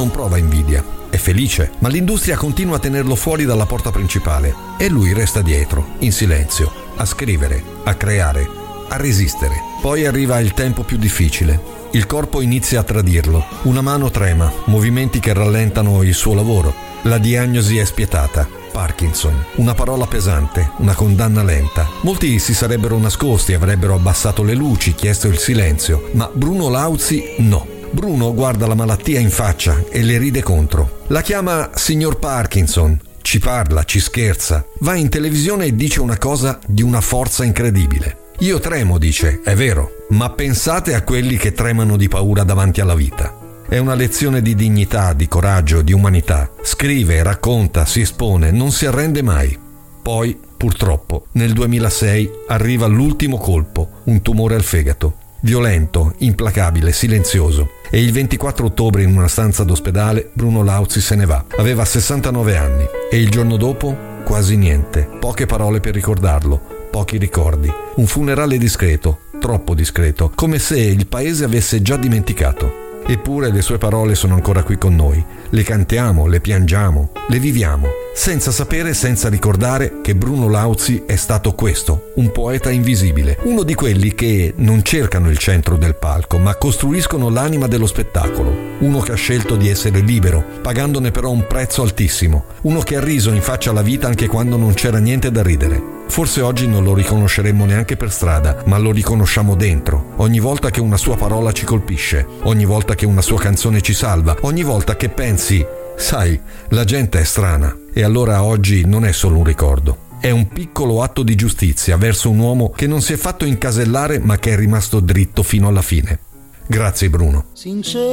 non prova invidia, è felice, ma l'industria continua a tenerlo fuori dalla porta principale e lui resta dietro, in silenzio, a scrivere, a creare, a resistere. Poi arriva il tempo più difficile. Il corpo inizia a tradirlo, una mano trema, movimenti che rallentano il suo lavoro. La diagnosi è spietata. Parkinson, una parola pesante, una condanna lenta. Molti si sarebbero nascosti, avrebbero abbassato le luci, chiesto il silenzio, ma Bruno Lauzi no. Bruno guarda la malattia in faccia e le ride contro. La chiama signor Parkinson, ci parla, ci scherza, va in televisione e dice una cosa di una forza incredibile. Io tremo, dice, è vero, ma pensate a quelli che tremano di paura davanti alla vita. È una lezione di dignità, di coraggio, di umanità. Scrive, racconta, si espone, non si arrende mai. Poi, purtroppo, nel 2006 arriva l'ultimo colpo, un tumore al fegato. Violento, implacabile, silenzioso. E il 24 ottobre in una stanza d'ospedale Bruno Lauzi se ne va. Aveva 69 anni e il giorno dopo quasi niente. Poche parole per ricordarlo, pochi ricordi. Un funerale discreto, troppo discreto, come se il paese avesse già dimenticato. Eppure le sue parole sono ancora qui con noi. Le cantiamo, le piangiamo, le viviamo, senza sapere, senza ricordare che Bruno Lauzi è stato questo, un poeta invisibile, uno di quelli che non cercano il centro del palco, ma costruiscono l'anima dello spettacolo, uno che ha scelto di essere libero, pagandone però un prezzo altissimo, uno che ha riso in faccia alla vita anche quando non c'era niente da ridere. Forse oggi non lo riconosceremmo neanche per strada, ma lo riconosciamo dentro, ogni volta che una sua parola ci colpisce, ogni volta che una sua canzone ci salva, ogni volta che pensi, sai, la gente è strana. E allora oggi non è solo un ricordo, è un piccolo atto di giustizia verso un uomo che non si è fatto incasellare ma che è rimasto dritto fino alla fine. Grazie Bruno.